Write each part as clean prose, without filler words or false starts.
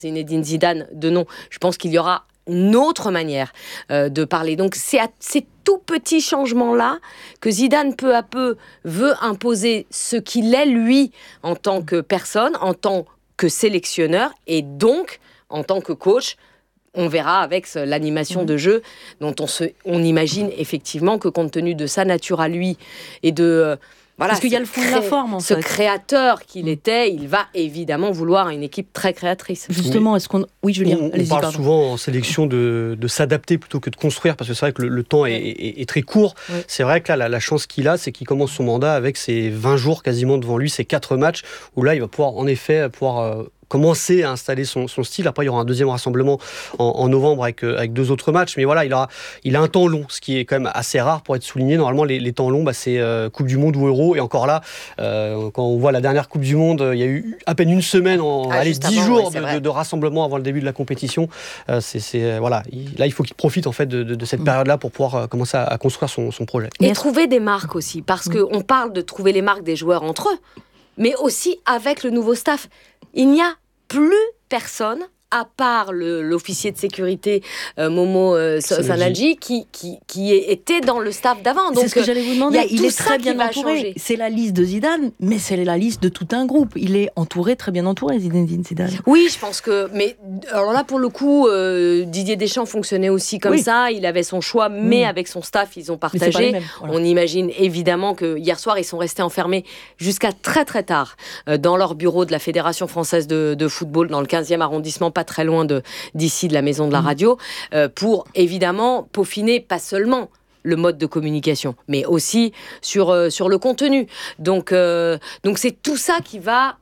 Zinedine Zidane de nom. Je pense qu'il y aura une autre manière de parler. Donc c'est à ces tout petits changements-là que Zidane peu à peu veut imposer ce qu'il est lui en tant que personne, en tant que sélectionneur et donc en tant que coach. On verra avec l'animation de jeu dont on imagine effectivement que compte tenu de sa nature à lui et de... Voilà, parce qu'il y a le fond de la forme, en ce fait. Créateur qu'il était, il va évidemment vouloir une équipe très créatrice. Justement, est-ce qu'on... Oui, Julien, on parle souvent en sélection de s'adapter plutôt que de construire, parce que c'est vrai que le temps est très court. Ouais. C'est vrai que là, la chance qu'il a, c'est qu'il commence son mandat avec ses 20 jours quasiment devant lui, ses 4 matchs, où là, il va pouvoir en effet commencer à installer son style. Après, il y aura un deuxième rassemblement en novembre avec 2 autres matchs. Mais voilà, il a un temps long, ce qui est quand même assez rare pour être souligné. Normalement, les temps longs, c'est Coupe du Monde ou Euro. Et encore là, quand on voit la dernière Coupe du Monde, il y a eu à peine une semaine, 10 jours de rassemblement avant le début de la compétition. Voilà. Là, il faut qu'il profite en fait de cette période-là pour pouvoir commencer à construire son projet. Et trouver des marques aussi, parce qu'on parle de trouver les marques des joueurs entre eux, mais aussi avec le nouveau staff. Il n'y a plus personne, à part l'officier de sécurité Momo Sanadji, qui était dans le staff d'avant. Donc, c'est ce que j'allais vous demander. Il est très bien entouré. C'est la liste de Zidane, mais c'est la liste de tout un groupe. Il est entouré, très bien entouré, Zinedine Zidane. Oui, je pense que... Mais alors là, pour le coup, Didier Deschamps fonctionnait aussi comme ça. Il avait son choix, mais avec son staff, ils ont partagé. Voilà. On imagine évidemment que hier soir, ils sont restés enfermés jusqu'à très très tard dans leur bureau de la Fédération française de football, dans le 15e arrondissement, pas très loin d'ici, de la maison de la radio, pour évidemment peaufiner pas seulement le mode de communication, mais aussi sur le contenu. Donc c'est tout ça qui va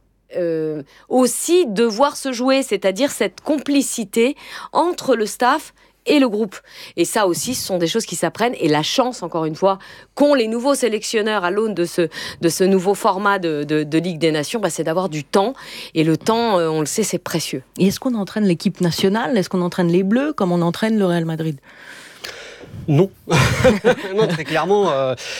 aussi devoir se jouer, c'est-à-dire cette complicité entre le staff et le groupe. Et ça aussi, ce sont des choses qui s'apprennent. Et la chance, encore une fois, qu'ont les nouveaux sélectionneurs à l'aune de ce nouveau format de Ligue des Nations, c'est d'avoir du temps. Et le temps, on le sait, c'est précieux. Et est-ce qu'on entraîne l'équipe nationale ? Est-ce qu'on entraîne les Bleus comme on entraîne le Real Madrid ? Non. Non, très clairement,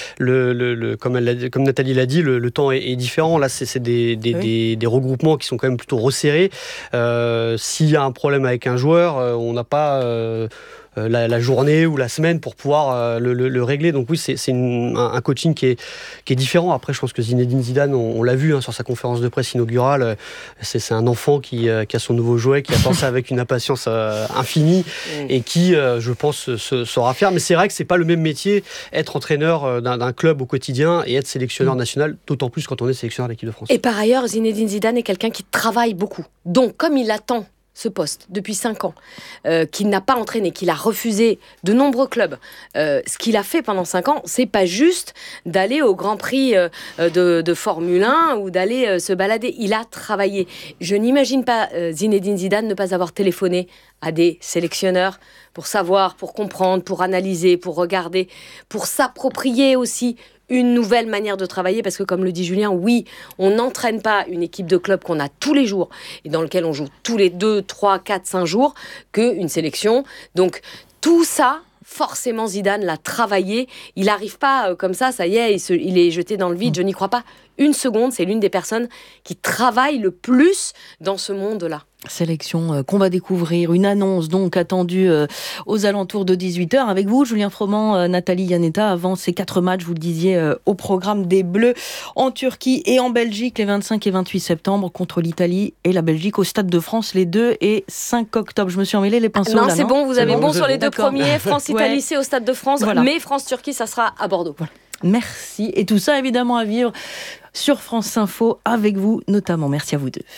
comme Nathalie l'a dit, le temps est différent. Là, c'est des regroupements qui sont quand même plutôt resserrés. S'il y a un problème avec un joueur, on n'a pas la journée ou la semaine pour pouvoir le régler. Donc oui, c'est un coaching qui est différent. Après, je pense que Zinedine Zidane, on l'a vu sur sa conférence de presse inaugurale, c'est un enfant qui a son nouveau jouet, qui attend ça avec une impatience infinie et qui, je pense, saura faire. Mais c'est vrai que c'est pas le même métier, être entraîneur d'un club au quotidien et être sélectionneur national, d'autant plus quand on est sélectionneur de l'équipe de France. Et par ailleurs, Zinedine Zidane est quelqu'un qui travaille beaucoup. Donc, comme il attend ce poste depuis 5 ans, qu'il n'a pas entraîné, qu'il a refusé de nombreux clubs. Ce qu'il a fait pendant 5 ans, c'est pas juste d'aller au Grand Prix de Formule 1 ou d'aller se balader. Il a travaillé. Je n'imagine pas Zinedine Zidane ne pas avoir téléphoné à des sélectionneurs pour savoir, pour comprendre, pour analyser, pour regarder, pour s'approprier aussi une nouvelle manière de travailler, parce que comme le dit Julien, oui, on n'entraîne pas une équipe de club qu'on a tous les jours et dans lequel on joue tous les 2, 3, 4, 5 jours qu'une sélection. Donc tout ça, forcément Zidane l'a travaillé. Il n'arrive pas comme ça y est, il est jeté dans le vide. Je n'y crois pas une seconde. C'est l'une des personnes qui travaille le plus dans ce monde-là. Sélection qu'on va découvrir, une annonce donc attendue aux alentours de 18h avec vous, Julien Froment, Nathalie Iannetta, avant ces 4 matchs, vous le disiez, au programme des Bleus en Turquie et en Belgique les 25 et 28 septembre contre l'Italie et la Belgique au Stade de France les 2 et 5 octobre. Je me suis emmêlé les pinceaux non, là, c'est bon, vous avez bon sur les 2 premiers. France-Italie, c'est au Stade de France, voilà. Mais France-Turquie, ça sera à Bordeaux. Voilà. Merci. Et tout ça, évidemment, à vivre sur France Info avec vous, notamment. Merci à vous deux.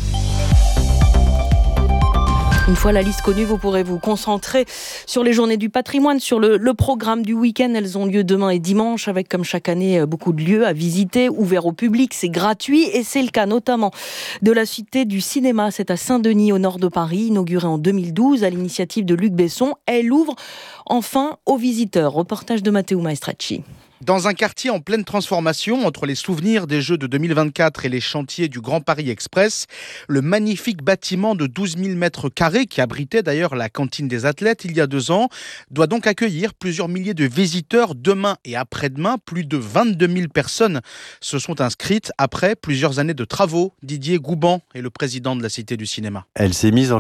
Une fois la liste connue, vous pourrez vous concentrer sur les journées du patrimoine, sur le programme du week-end. Elles ont lieu demain et dimanche, avec comme chaque année beaucoup de lieux à visiter, ouverts au public, c'est gratuit. Et c'est le cas notamment de la Cité du Cinéma. C'est à Saint-Denis, au nord de Paris, inaugurée en 2012 à l'initiative de Luc Besson. Elle ouvre enfin aux visiteurs. Reportage de Matteo Maestracci. Dans un quartier en pleine transformation, entre les souvenirs des Jeux de 2024 et les chantiers du Grand Paris Express, le magnifique bâtiment de 12 000 mètres carrés, qui abritait d'ailleurs la cantine des athlètes il y a 2 ans, doit donc accueillir plusieurs milliers de visiteurs demain et après-demain. Plus de 22 000 personnes se sont inscrites après plusieurs années de travaux. Didier Gouban est le président de la Cité du Cinéma. Elle s'est mise en